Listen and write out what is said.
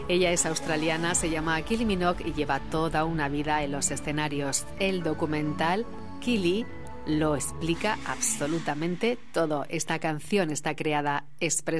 Ella es australiana, se llama Kylie Minogue y lleva toda una vida en los escenarios. El documental Kylie lo explica absolutamente todo. Esta canción está creada expresamente